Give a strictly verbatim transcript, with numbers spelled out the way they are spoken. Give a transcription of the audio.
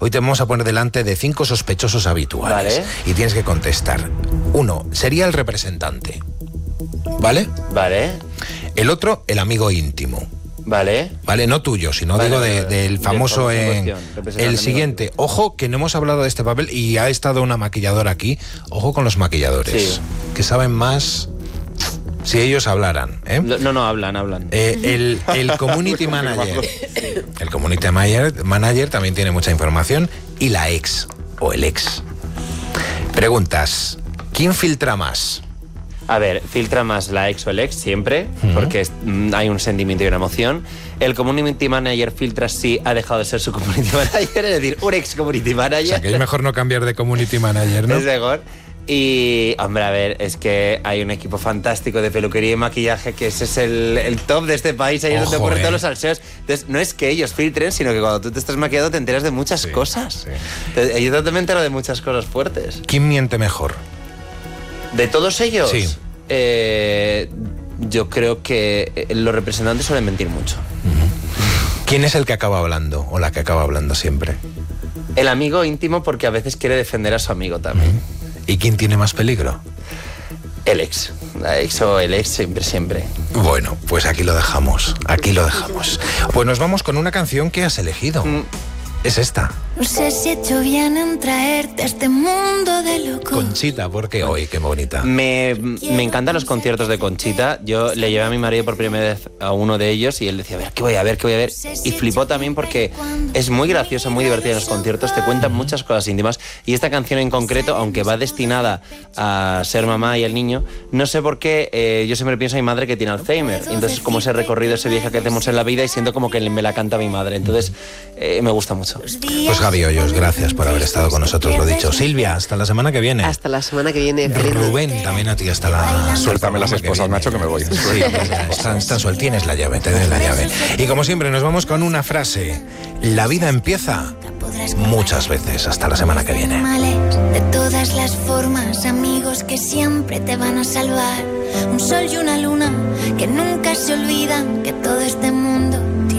Hoy te vamos a poner delante de cinco sospechosos habituales. Vale. Y tienes que contestar. Uno, sería el representante. ¿Vale? Vale. El otro, el amigo íntimo. Vale. Vale, no tuyo, sino Vale, digo vale, de, vale. del famoso... Del famoso en, cuestión, representante el siguiente, amigo. ojo, que no hemos hablado de este papel y ha estado una maquilladora aquí. Ojo con los maquilladores, Sí. que saben más si ellos hablaran, ¿eh? No, no, hablan, hablan. Eh, el, el community manager. El community manager, manager también tiene mucha información. Y la ex, o el ex. Preguntas, ¿quién filtra más? A ver, filtra más la ex o el ex siempre, uh-huh. porque es, mm, hay un sentimiento y una emoción. El community manager filtra si ha dejado de ser su community manager, es decir, un ex community manager. O sea, que es mejor no cambiar de community manager, ¿no? Es mejor. Y, hombre, a ver, es que hay un equipo fantástico de peluquería y maquillaje que ese es el, el top de este país, ahí es donde ocurren eh. todos los salseos. Entonces, no es que ellos filtren, sino que cuando tú te estás maquillando te enteras de muchas Sí, cosas. sí. Entonces, yo también me entero de muchas cosas fuertes. ¿Quién miente mejor? ¿De todos ellos? Sí. Eh, yo creo que los representantes suelen mentir mucho. Uh-huh. ¿Quién es el que acaba hablando o la que acaba hablando siempre? El amigo íntimo, porque a veces quiere defender a su amigo también. Uh-huh. ¿Y quién tiene más peligro? El ex. La ex o el ex siempre, siempre. Bueno, pues aquí lo dejamos. Aquí lo dejamos. Pues nos vamos con una canción que has elegido. Mm. Es esta. No sé si he hecho bien en traerte a este mundo de locos. Conchita, porque hoy, qué bonita. Me, me encantan los conciertos de Conchita. Yo le llevé a mi marido por primera vez a uno de ellos y él decía, a ver, ¿qué voy a ver? ¿Qué voy a ver? Y flipó también porque es muy graciosa, muy divertida en los conciertos, te cuentan muchas cosas íntimas. Y esta canción en concreto, aunque va destinada a ser mamá y el niño, no sé por qué, eh, yo siempre pienso en mi madre que tiene Alzheimer. Entonces, como ese recorrido, ese viaje que hacemos en la vida y siento como que me la canta mi madre. Entonces, eh, me gusta mucho. Pues Gaby Hoyos, gracias por haber estado con nosotros, lo dicho. Silvia, hasta la semana que viene. Hasta la semana que viene. Feliz Rubén, también a ti hasta la... Suéltame las semana que esposas, viene. Nacho, que me voy. Sí, ya, están, están suel- tienes la llave, te doy la llave. Y como siempre, nos vamos con una frase. La vida empieza muchas veces. Hasta la semana que viene. De todas las formas, amigos que siempre te van a salvar. Un sol y una luna que nunca se olvidan que todo este mundo